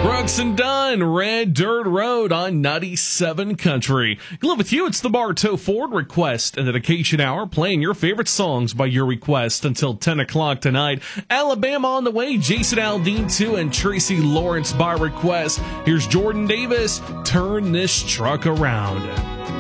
Brooks and Dunn, Red Dirt Road on 97 Country. Glad with you, it's the Bartow Ford Request and Dedication Hour, playing your favorite songs by your request until 10 o'clock tonight. Alabama on the way, Jason Aldean 2 and Tracy Lawrence by request. Here's Jordan Davis, Turn This Truck Around.